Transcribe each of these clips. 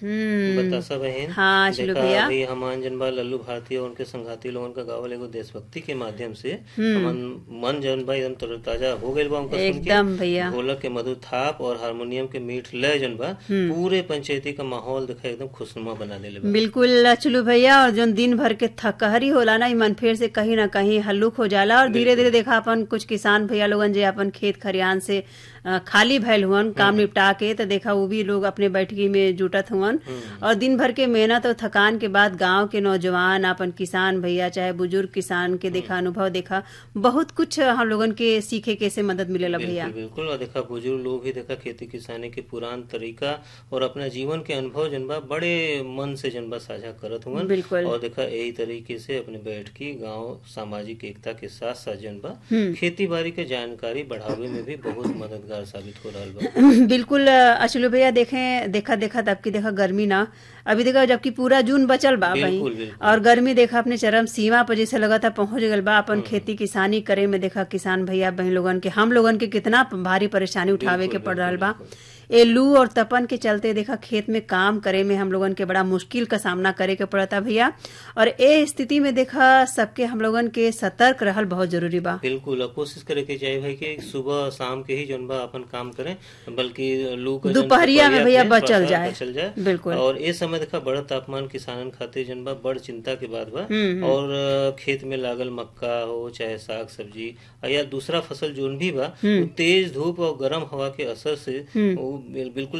बतासा बहन। हाँ चलो देखा भैया। अभी हमान जन बा लल्लू भारती और उनके संघाती लोगन का गावल एगो देशभक्ति के माध्यम से हमन मन जन बा एकदम तरोताजा हो गइल बा उनका सुन के। एकदम भैया। ढोलक के मधुर थाप और हारमोनियम के मीठ लय जन बा पूरे पंचायती का माहौल देखा एकदम खुशनुमा बना देले बा। बिल्कुल चलू भैया। और जो दिन भर के थकहरी होला ना, ई मन फिर से कहीं ना कहीं हल्लुक हो जाला। और धीरे धीरे देखा अपन कुछ किसान भैया लोगन जे अपन खेत खरियान से खाली भइल हुअन काम निपटा के, तो देखा वो भी लोग अपने बैठकी में जुटत हुअन। और दिन भर के मेहनत और थकान के बाद गांव के नौजवान अपन किसान भैया चाहे बुजुर्ग किसान के देखा अनुभव देखा बहुत कुछ हम लोगन के सीखे के से मदद मिलेला भैया। बिल्कुल बिल्कुल। और देखा बुजुर्ग लोग भी देखा खेती किसानी के पुरान तरीका और अपना जीवन के अनुभव जनबा बड़े मन से जनबा साझा करत हुअन। बिल्कुल। और देखा यही तरीके से अपने बैठकी गांव सामाजिक एकता के साथ साथ जनबा खेती बाड़ी के जानकारी बढ़ावे में भी बहुत मददगार साबित हो रहा बा। बिल्कुल अचलू भैया। देखा देखा तब की देखा गर्मी ना अभी देखा जबकि पूरा जून बचल बा भाई। बिल्कुल बिल्कुल। और गर्मी देखा अपने चरम सीमा पर जैसे लगा था पहुंच गल बा। अपन खेती किसानी करे में देखा किसान भैया बहन लोगन के हम लोगन के कितना भारी परेशानी उठावे के पड़ रहा बा। ए लू और तपन के चलते देखा खेत में काम करे में हम लोगन के बड़ा मुश्किल का सामना करे के पड़ता भैया। और ए स्थिति में देखा सबके हम लोगन के सतर्क रहल बहुत जरूरी बा। बिल्कुल। और कोशिश करे के चाहिए भाई कि सुबह शाम के ही जनबा अपन काम करें, बल्कि लू का दोपहरिया में भैया थोड़ा बचल सा जाए। बचल जाए। बिल्कुल। और ए समय देखा बड़ा तापमान किसानन खातिर जनबा बड़ चिंता के बात बा। और खेत में लागल मक्का हो चाहे साग सब्जी या दूसरा फसल जोन भी बा, वो तेज धूप और गर्म हवा के असर से वो बिल्कुल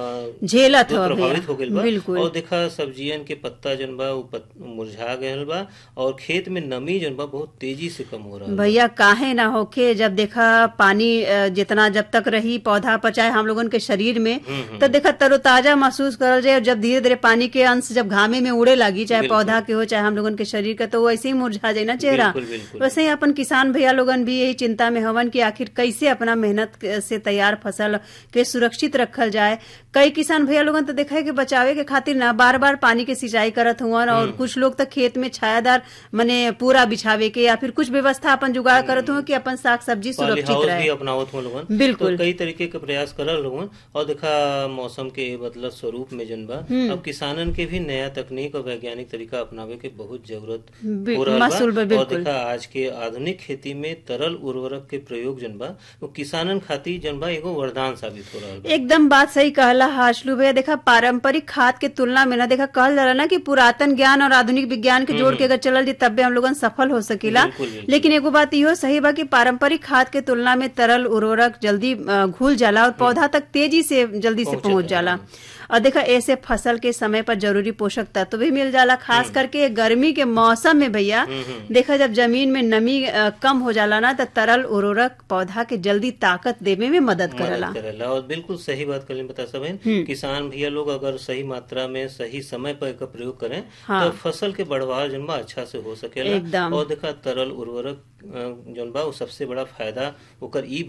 झेलत हवा प्रभावित हो गइल बा। बिल्कुल। और देखा सब्जियन के पत्ता जन बा वो मुरझा गयल बा और खेत में नमी जन बा बहुत तेजी से कम हो रहा है। भैया काहे ना होके जब देखा पानी जितना जब तक रही पौधा पचाए हम लोगन के शरीर में, तो देखा तरोताजा महसूस करल जाए। और जब धीरे धीरे पानी के अंश जब घामे में उड़े लगी, चाहे पौधा के हो चाहे हम लोगन के शरीर का, तो वैसे ही मुरझा जाए ना चेहरा। वैसे ही अपन किसान भैया लोगन भी यही चिंता में हवन कि आखिर कैसे अपना मेहनत से तैयार फसल के सुरक्षित रखल जाए। कई किसान भैया लोगन तो देखा है कि बचावे के खातिर ना बार बार पानी के सिंचाई करत हुआ। और कुछ लोग तो खेत में छायादार मने पूरा बिछावे के या फिर कुछ व्यवस्था अपन जुगाड़ करत हुआ कि अपन साग सब्जी सुरक्षित रहे। भी अपनावत हुआ लोगन। बिल्कुल। तो कई तरीके के प्रयास करल लोगन। और देखा मौसम के बदलत स्वरूप में जनबा अब किसानन के भी नया तकनीक और वैज्ञानिक तरीका अपनावे के बहुत जरूरत हो रहा बा। और देखा आज के आधुनिक खेती में तरल उर्वरक के प्रयोग जनबा वो किसानन खातिर जनबा एगो वरदान साबित हो रहा बा। एकदम बात सही कहला हाशलू भैया। देखा पारंपरिक खाद के तुलना में ना देखा कहल जाला ना कि पुरातन ज्ञान और आधुनिक विज्ञान के जोड़ के अगर चलल जी तब हम लोगन सफल हो सकेला। लेकिन एगो बात इहो सही बा कि पारंपरिक खाद के तुलना में तरल उर्वरक जल्दी घुल जाला और पौधा तक तेजी से जल्दी से पहुंच जाला। और देखा ऐसे फसल के समय पर जरूरी पोषक तत्व भी मिल जाला। खास करके गर्मी के मौसम में भैया देखा जब जमीन में नमी कम हो जाला ना, तो तरल उर्वरक पौधा के जल्दी ताकत देवे में मदद करेला। और बिल्कुल सही बात कर बता सब किसान भैया लोग अगर सही मात्रा में सही समय पर एकर प्रयोग करें तो फसल के बढ़वार जनबा अच्छा से हो सकेला। और देखा तरल उर्वरक जनबा वो सबसे बड़ा फायदा ओकर ई